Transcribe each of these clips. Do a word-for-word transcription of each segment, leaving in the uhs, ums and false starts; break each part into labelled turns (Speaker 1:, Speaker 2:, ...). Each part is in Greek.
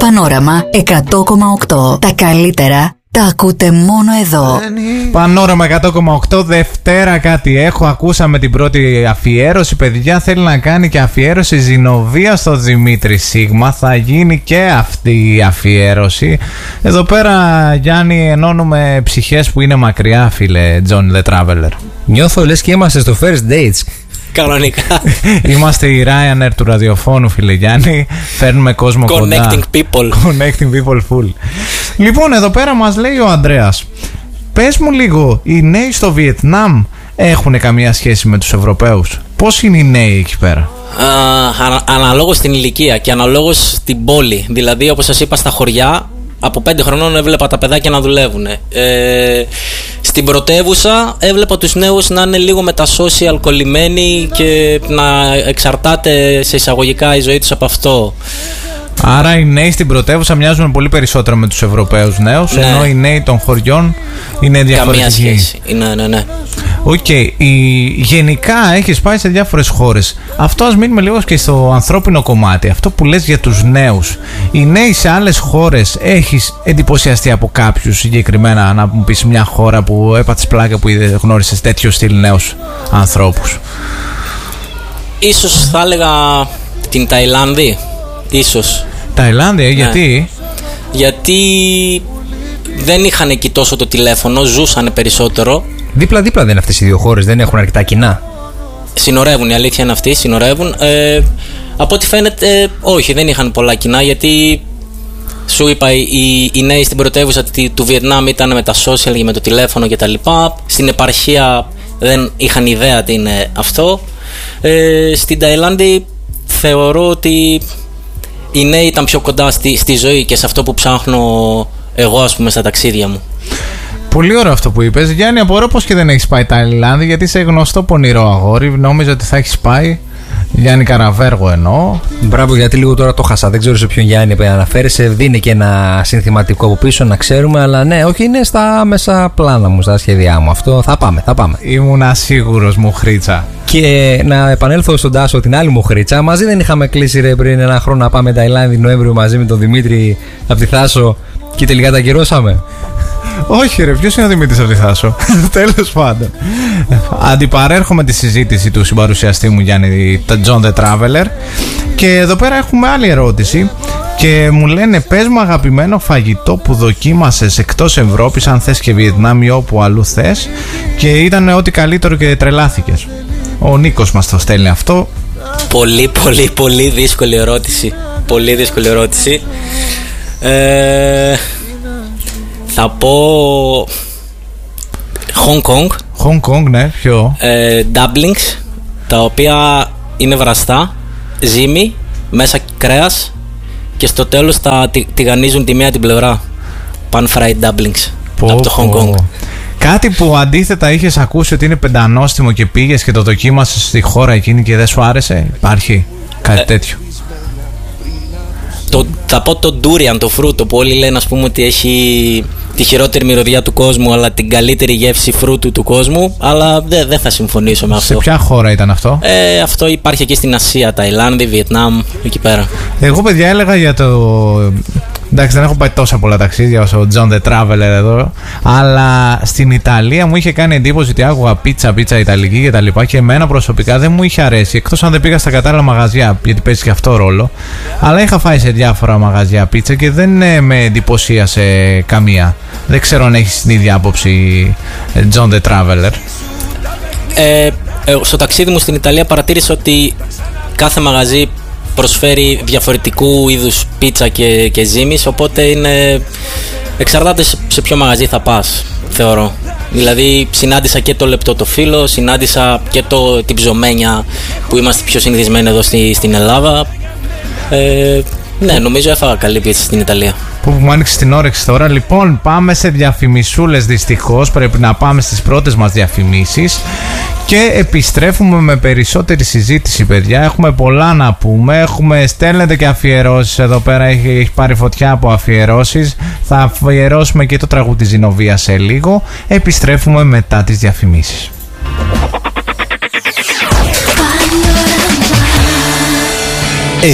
Speaker 1: Πανόραμα εκατό κόμμα οκτώ. Τα καλύτερα τα ακούτε μόνο εδώ.
Speaker 2: Πανόραμα εκατό κόμμα οκτώ. Δευτέρα κάτι έχω. Ακούσαμε την πρώτη αφιέρωση. Παιδιά, θέλει να κάνει και αφιέρωση Ζηνοβία στο Δημήτρη Σίγμα. Θα γίνει και αυτή η αφιέρωση. Εδώ πέρα, Γιάννη, ενώνουμε ψυχές που είναι μακριά, φίλε John the Traveler.
Speaker 3: Νιώθω λες και είμαστε στο first dates.
Speaker 4: Κανονικά.
Speaker 2: Είμαστε η Ryanair του ραδιοφώνου, φίλε Γιάννη. Φέρνουμε κόσμο κοντά.
Speaker 4: Connecting people.
Speaker 2: Connecting people full. Λοιπόν, εδώ πέρα μας λέει ο Ανδρέας, πες μου λίγο, οι νέοι στο Βιετνάμ έχουν καμία σχέση με τους Ευρωπαίους? Πώς είναι οι νέοι εκεί πέρα?
Speaker 4: Uh, ανα, αναλόγως στην ηλικία και αναλόγως στην πόλη. Δηλαδή, όπως σας είπα, στα χωριά από πέντε χρονών έβλεπα τα παιδάκια να δουλεύουν. Ε, στην πρωτεύουσα έβλεπα τους νέους να είναι λίγο με τα social κολλημένοι και να εξαρτάται σε εισαγωγικά η ζωή τους από αυτό.
Speaker 2: Άρα οι νέοι στην πρωτεύουσα μοιάζουν πολύ περισσότερο με τους Ευρωπαίους νέους, ναι, ενώ οι νέοι των χωριών είναι διαφορετικοί.
Speaker 4: Καμία σχέση. Ναι, ναι, ναι.
Speaker 2: Οκ. Okay. Γενικά έχεις πάει σε διάφορες χώρες. Αυτό ας μείνουμε λίγο και στο ανθρώπινο κομμάτι. Αυτό που λες για τους νέους. Οι νέοι σε άλλες χώρες, έχεις εντυπωσιαστεί από κάποιους συγκεκριμένα? Να μου πεις μια χώρα που έπαθες πλάκα που γνώρισες τέτοιο στυλ νέους ανθρώπους.
Speaker 4: Ίσως θα έλεγα την Ταϊλάνδη. Ίσως.
Speaker 2: Ταϊλάνδη, ε, ναι. Γιατί?
Speaker 4: Γιατί δεν είχαν εκεί τόσο το τηλέφωνο, ζούσαν περισσότερο.
Speaker 3: Δίπλα-δίπλα δεν είναι αυτές οι δύο χώρες, δεν έχουν αρκετά κοινά.
Speaker 4: Συνορεύουν, η αλήθεια είναι αυτή, συνορεύουν. Ε, από ό,τι φαίνεται, ε, όχι, δεν είχαν πολλά κοινά, γιατί σου είπα, οι, οι νέοι στην πρωτεύουσα του Βιετνάμ ήταν με τα social και με το τηλέφωνο κτλ. Στην επαρχία δεν είχαν ιδέα τι είναι αυτό. Ε, στην Ταϊλάνδη θεωρώ ότι οι νέοι ήταν πιο κοντά στη, στη ζωή και σε αυτό που ψάχνω εγώ, ας πούμε, στα ταξίδια μου.
Speaker 2: Πολύ ωραίο αυτό που είπες. Γιάννη, απορώ πως και δεν έχεις πάει Ταϊλάνδη, γιατί είσαι γνωστό πονηρό αγόρι. Νόμιζα ότι θα έχεις πάει. Γιάννη Καραβέργο εννοώ.
Speaker 3: Μπράβο, γιατί λίγο τώρα το χάσα. Δεν ξέρω σε ποιον Γιάννη αναφέρεσαι. Δίνει και ένα συνθηματικό από πίσω να ξέρουμε. Αλλά ναι, όχι, είναι στα μέσα πλάνα μου, στα σχέδιά μου. Αυτό θα πάμε, θα πάμε.
Speaker 2: Ήμουνα σίγουρος, μου χρήτσα.
Speaker 3: Και να επανέλθω στον Τάσο, την άλλη μου χρήτσα. Μαζί δεν είχαμε κλείσει ρε πριν ένα χρόνο να πάμε Ταϊλάνδη Νοέμβριο μαζί με τον Δημήτρη από τη Θάσο και τελικά τα ακυρώσαμε?
Speaker 2: Όχι ρε, ποιος είναι ο Δημήτρης από τη Θάσο? Τέλος πάντων. Αντιπαρέρχομαι τη συζήτηση του συμπαρουσιαστή μου Γιάννη, τον John the Traveler. Και εδώ πέρα έχουμε άλλη ερώτηση. Και μου λένε, πες μου αγαπημένο φαγητό που δοκίμασες εκτός Ευρώπης, αν θες και Βιετνάμ ή όπου αλλού θες, και ήταν ό,τι καλύτερο και τρελάθηκες. Ο Νίκος μας το στέλνει αυτό.
Speaker 4: Πολύ πολύ πολύ δύσκολη ερώτηση. Πολύ δύσκολη ερώτηση. ε, Θα πω Hong Kong.
Speaker 2: Hong Kong, ναι, ποιο?
Speaker 4: ε, Dumplings, τα οποία είναι βραστά, ζύμη, μέσα κρέας, και στο τέλος τα τηγανίζουν τη μία την πλευρά. Pan fried dumplings. Πω, από το Hong Kong.
Speaker 2: Κάτι που αντίθετα είχες ακούσει ότι είναι πεντανόστιμο και πήγες και το δοκίμασες στη χώρα εκείνη και δεν σου άρεσε? Υπάρχει κάτι ε, τέτοιο?
Speaker 4: Το, θα πω το durian, το φρούτο, που όλοι λένε, ας πούμε, ότι έχει τη χειρότερη μυρωδιά του κόσμου αλλά την καλύτερη γεύση φρούτου του κόσμου. Αλλά δεν δε θα συμφωνήσω με αυτό.
Speaker 2: Σε ποια χώρα ήταν αυτό?
Speaker 4: Ε, αυτό υπάρχει εκεί στην Ασία, Ταϊλάνδη, Βιετνάμ, εκεί πέρα.
Speaker 2: Εγώ, παιδιά, έλεγα για το... Εντάξει, δεν έχω πάει τόσα πολλά ταξίδια όσο ο John the Traveler εδώ. Αλλά στην Ιταλία μου είχε κάνει εντύπωση ότι άκουγα πίτσα, πίτσα Ιταλική και τα λοιπά. Και εμένα προσωπικά δεν μου είχε αρέσει. Εκτός αν δεν πήγα στα κατάλληλα μαγαζιά, γιατί παίζει και αυτό ρόλο. Αλλά είχα φάει σε διάφορα μαγαζιά πίτσα και δεν με εντυπωσίασε καμία. Δεν ξέρω αν έχεις την ίδια άποψη, John the Traveler.
Speaker 4: Ε, στο ταξίδι μου στην Ιταλία παρατήρησα ότι κάθε μαγαζί προσφέρει διαφορετικού είδους πίτσα και, και ζύμης, οπότε είναι, εξαρτάται σε ποιο μαγαζί θα πας, θεωρώ. Δηλαδή συνάντησα και το λεπτό το φύλλο, συνάντησα και το, την ψωμένια που είμαστε πιο συνηθισμένοι εδώ στη, στην Ελλάδα. Ε, ναι, νομίζω έφαγα καλή πίτσα στην Ιταλία.
Speaker 2: Που μου άνοιξε την όρεξη τώρα. Λοιπόν, πάμε σε διαφημισούλες. Δυστυχώς πρέπει να πάμε στις πρώτες μας διαφημίσεις και επιστρέφουμε με περισσότερη συζήτηση, παιδιά. Έχουμε πολλά να πούμε. Έχουμε, στέλνετε και αφιερώσεις εδώ πέρα. Έχει, έχει πάρει φωτιά από αφιερώσεις. Θα αφιερώσουμε και το τραγούδι της Ζηνοβίας σε λίγο. Επιστρέφουμε μετά τις διαφημίσεις.
Speaker 5: Εσύ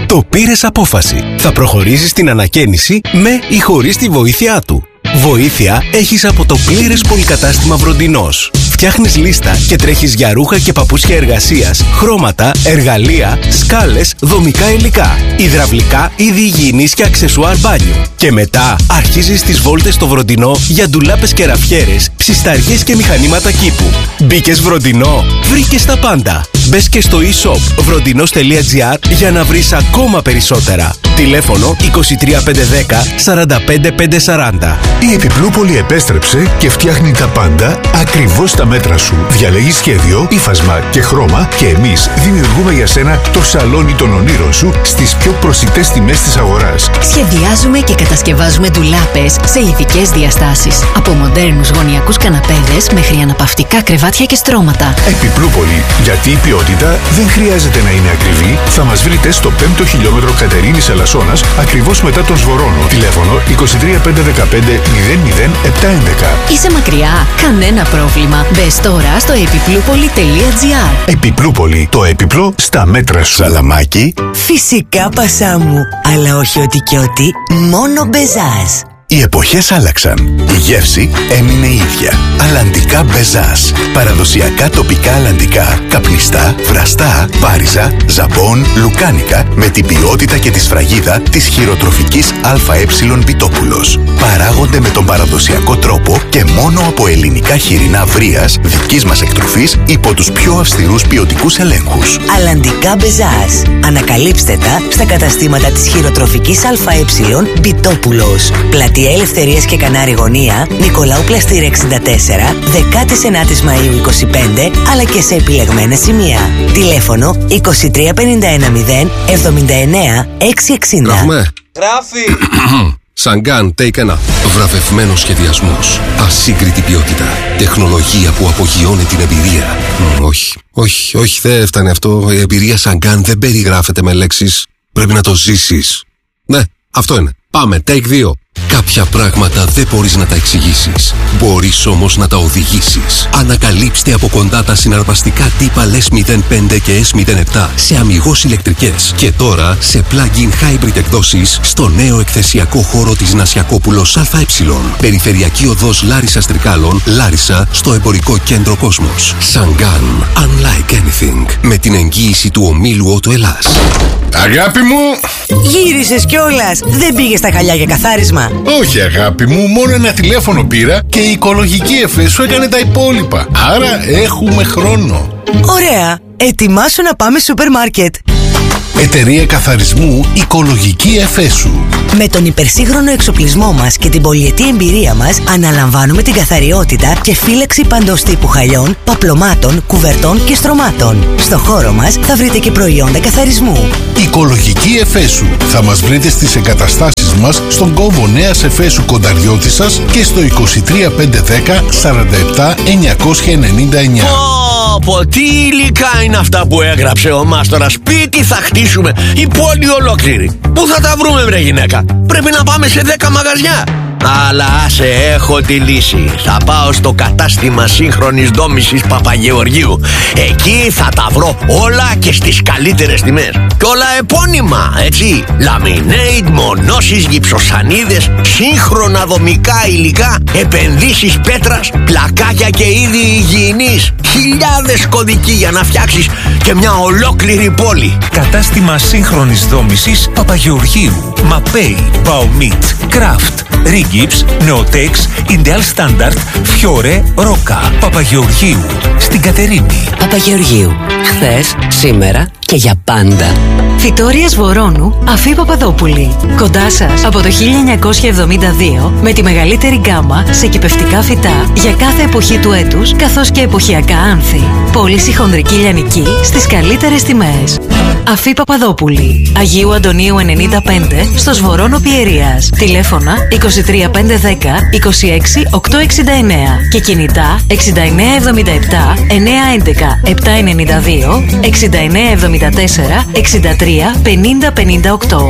Speaker 5: Το πήρες απόφαση. Θα προχωρήσεις στην ανακαίνιση με ή χωρίς τη βοήθειά του. Βοήθεια έχεις από το πλήρες πολυκατάστημα Βροντινός. Φτιάχνεις λίστα και τρέχεις για ρούχα και παπούτσια εργασίας, χρώματα, εργαλεία, σκάλες, δομικά υλικά, υδραυλικά, είδη υγιεινής και αξεσουάρ μπάνιου. Και μετά αρχίζεις τις βόλτες στο Βροντινό για ντουλάπες και ραφιέρες, ψισταριές και μηχανήματα κήπου. Μπήκες Βροντινό, βρήκες τα πάντα. Μπες και στο e-shop βροντινός τελεία τζι άρ για να βρεις ακόμα περισσότερα. Τηλέφωνο είκοσι τρία πεντακόσια δέκα σαράντα πέντε πεντακόσια σαράντα.
Speaker 6: Η Επιπλούπολη επέστρεψε και φτιάχνει τα πάντα ακριβώς στα μέτρα σου. Διαλέγει σχέδιο, ύφασμα και χρώμα και εμείς δημιουργούμε για σένα το σαλόνι των ονείρων σου στις πιο προσιτές τιμές της αγοράς.
Speaker 1: Σχεδιάζουμε και κατασκευάζουμε ντουλάπες σε ειδικές διαστάσεις. Από μοντέρνους γωνιακούς καναπέδες μέχρι αναπαυτικά κρεβάτια και στρώματα.
Speaker 6: Επιπλούπολη, γιατί η ποιότητα δεν χρειάζεται να είναι ακριβή. Θα μας βρείτε στο πέμπτο χιλιόμετρο Κατερίνης Ελασσόνας, ακριβώς μετά τον Σβορώνο. Τηλέφωνο είκοσι τρία πεντακόσια δεκαπέντε μηδέν μηδέν επτακόσια έντεκα.
Speaker 1: Είσαι μακριά? Κανένα πρόβλημα. Μπες τώρα στο επιπλούπολη τελεία τζι άρ.
Speaker 6: Επιπλούπολη, το έπιπλο στα μέτρα σου.
Speaker 5: Σαλαμάκι.
Speaker 7: Φυσικά πασά μου, αλλά όχι ότι και ότι, μόνο Μπεζάζ.
Speaker 5: Οι εποχές άλλαξαν. Η γεύση έμεινε ίδια. Αλλαντικά Μπεζάς. Παραδοσιακά τοπικά αλλαντικά. Καπνιστά, βραστά, πάριζα, ζαμπόν, λουκάνικα με την ποιότητα και τη σφραγίδα της χειροτροφικής ΑΕ Πιτόπουλος. Παράγονται με τον παραδοσιακό τρόπο και μόνο από ελληνικά χοιρινά βρύας δικής μας εκτροφής υπό τους πιο αυστηρούς ποιοτικούς ελέγχους.
Speaker 7: Αλλαντικά Μπεζάς. Ανακαλύψτε τα στα καταστήματα της χειροτροφικής ΑΕ Πιτόπουλος. Πλατεία Ελευθερίας και Κανάρη Γωνία, Νικολάου Πλαστήρα εξήντα τέσσερα, δεκαεννέα Μαΐου είκοσι πέντε, αλλά και σε επιλεγμένα σημεία. Τηλέφωνο είκοσι τρία πενήντα ένα μηδέν εβδομήντα εννέα εξακόσια εξήντα.
Speaker 8: Γράφουμε. Γράφει. Σαγκάν Take ένα. Βραβευμένος σχεδιασμός. Ασύγκριτη ποιότητα. Τεχνολογία που απογειώνει την εμπειρία. Μ, όχι, όχι, όχι, δεν φτάνει αυτό. Η εμπειρία Σαγκάν δεν περιγράφεται με λέξεις. Πρέπει να το ζήσεις. Ναι, αυτό είναι. Πάμε, take δύο. Κάποια πράγματα δεν μπορείς να τα εξηγήσεις. Μπορείς όμως να τα οδηγήσεις. Ανακαλύψτε από κοντά τα συναρπαστικά τύπα ες μηδέν πέντε και ες μηδέν επτά σε αμιγώς ηλεκτρικές. Και τώρα σε plug-in hybrid εκδόσεις στο νέο εκθεσιακό χώρο της Νασιακόπουλος ΑΕ. Περιφερειακή οδός Λάρισσας Τρικάλων, Λάρισσα, στο εμπορικό κέντρο Κόσμος. Σαγκάν. Unlike anything. Με την εγγύηση του ομίλου Ότο Ελλάς.
Speaker 9: Αγάπη μου!
Speaker 7: Γύρισες κιόλας. Δεν πήγες στα χαλιά για καθάρισμα?
Speaker 9: Όχι αγάπη μου, μόνο ένα τηλέφωνο πήρα και η οικολογική ΕΦΕ σου έκανε τα υπόλοιπα. Άρα έχουμε χρόνο.
Speaker 7: Ωραία. Ετοιμάσου να πάμε σούπερ μάρκετ.
Speaker 9: Εταιρεία καθαρισμού Οικολογική ΕΦΕ σου.
Speaker 7: Με τον υπερσύγχρονο εξοπλισμό μας και την πολυετή εμπειρία μας, αναλαμβάνουμε την καθαριότητα και φύλαξη παντός τύπου χαλιών, παπλωμάτων, κουβερτών και στρωμάτων. Στο χώρο μας θα βρείτε και προϊόντα καθαρισμού.
Speaker 9: Οικολογική ΕΦΕ σου. Θα μας βρείτε στις εγκαταστάσεις μας στον κόμβο Νέας Εφέσου Κονταριώτισσας και στο είκοσι τρία πεντακόσια δέκα σαράντα επτά εννιακόσια ενενήντα εννιά.
Speaker 10: Πω, τι υλικά είναι αυτά που έγραψε ο Μάστορας. Σπίτι θα χτίσουμε, η πόλη ολόκληρη. Πού θα τα βρούμε βρε γυναίκα? Πρέπει να πάμε σε δέκα μαγαζιά. Αλλά άσε, έχω τη λύση. Θα πάω στο κατάστημα σύγχρονης δόμησης Παπαγεωργίου. Εκεί θα τα βρω όλα και στις καλύτερες τιμές. Και όλα επώνυμα, έτσι. Laminate, μονώσεις, γυψοσανίδες, σύγχρονα δομικά υλικά, επενδύσεις πέτρας, πλακάκια και είδη υγιεινής. Χιλιάδες κωδικοί για να φτιάξεις και μια ολόκληρη πόλη.
Speaker 11: Κατάστημα σύγχρονης δόμησης Παπαγεωργίου. Μαπέι, Baumit, Craft, Rigips, Neotex, Ideal Standard, Fiore, Roca. Παπαγεωργίου. Στην Κατερίνη.
Speaker 7: Παπαγεωργίου. Χθες, σήμερα και για πάντα.
Speaker 1: Φυτόριας Βορώνου, Αφή Παπαδόπουλη. Κοντά σας από το χίλια εννιακόσια εβδομήντα δύο με τη μεγαλύτερη γκάμα σε κυπευτικά φυτά για κάθε εποχή του έτους καθώς και εποχιακά άνθη. Πώληση χονδρική λιανική στις καλύτερες τιμές. Αφή Παπαδόπουλη. Αγίου Αντωνίου ενενήντα πέντε στο Σβορώνο Πιερίας. Τηλέφωνα είκοσι τρία πεντακόσια δέκα είκοσι έξι οκτακόσια εξήντα εννέα και κινητά εξήντα εννέα εβδομήντα επτά εννιακόσια έντεκα επτακόσια ενενήντα δύο εξήντα εννέα εβδομήντα τέσσερα εξήντα τρία πενήντα πενήντα οκτώ.